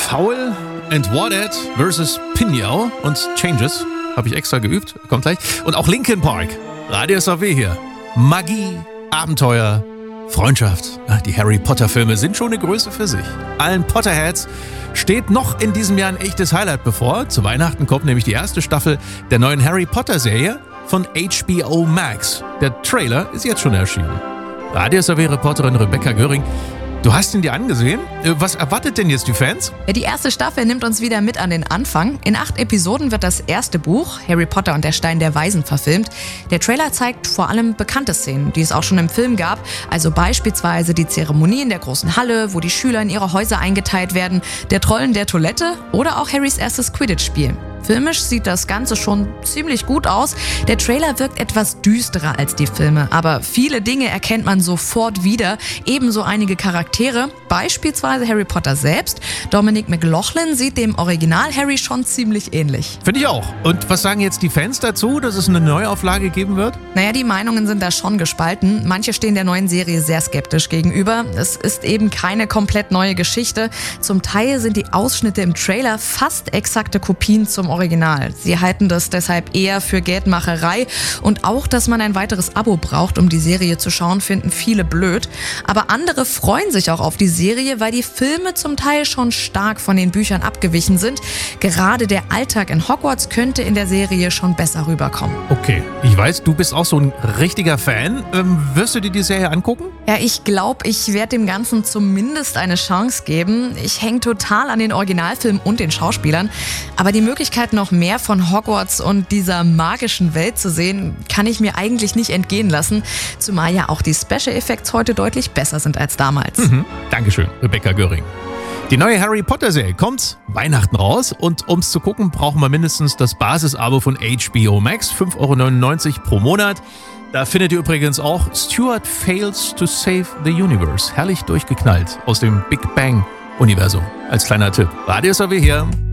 Foul and Wanted versus Pinhole und Changes. Habe ich extra geübt, kommt gleich. Und auch Linkin Park. Radio SAW hier. Magie, Abenteuer, Freundschaft. Die Harry Potter Filme sind schon eine Größe für sich. Allen Potterheads steht noch in diesem Jahr ein echtes Highlight bevor. Zu Weihnachten kommt nämlich die erste Staffel der neuen Harry Potter Serie von HBO Max. Der Trailer ist jetzt schon erschienen. Radio SAW-Reporterin Rebecca Göring. Du hast ihn dir angesehen. Was erwartet denn jetzt die Fans? Ja, die erste Staffel nimmt uns wieder mit an den Anfang. In 8 Episoden wird das erste Buch, Harry Potter und der Stein der Weisen, verfilmt. Der Trailer zeigt vor allem bekannte Szenen, die es auch schon im Film gab. Also beispielsweise die Zeremonie in der großen Halle, wo die Schüler in ihre Häuser eingeteilt werden, der Troll in der Toilette oder auch Harrys erstes Quidditch-Spiel. Filmisch sieht das Ganze schon ziemlich gut aus. Der Trailer wirkt etwas düsterer als die Filme, aber viele Dinge erkennt man sofort wieder. Ebenso einige Charaktere, beispielsweise Harry Potter selbst. Dominic McLaughlin sieht dem Original Harry schon ziemlich ähnlich. Finde ich auch. Und was sagen jetzt die Fans dazu, dass es eine Neuauflage geben wird? Naja, die Meinungen sind da schon gespalten. Manche stehen der neuen Serie sehr skeptisch gegenüber. Es ist eben keine komplett neue Geschichte. Zum Teil sind die Ausschnitte im Trailer fast exakte Kopien zum Original. Sie halten das deshalb eher für Geldmacherei und auch, dass man ein weiteres Abo braucht, um die Serie zu schauen, finden viele blöd. Aber andere freuen sich auch auf die Serie, weil die Filme zum Teil schon stark von den Büchern abgewichen sind. Gerade der Alltag in Hogwarts könnte in der Serie schon besser rüberkommen. Okay, ich weiß, du bist auch so ein richtiger Fan. Wirst du dir die Serie angucken? Ja, ich glaube, ich werde dem Ganzen zumindest eine Chance geben. Ich hänge total an den Originalfilmen und den Schauspielern. Aber die Möglichkeit, noch mehr von Hogwarts und dieser magischen Welt zu sehen, kann ich mir eigentlich nicht entgehen lassen. Zumal ja auch die Special Effects heute deutlich besser sind als damals. Dankeschön, Rebecca Göring. Die neue Harry Potter Serie kommt Weihnachten raus und um es zu gucken, brauchen wir mindestens das Basisabo von HBO Max, 5,99 € pro Monat. Da findet ihr übrigens auch Stuart Fails to Save the Universe. Herrlich durchgeknallt aus dem Big Bang Universum. Als kleiner Tipp. Radio SAW hier.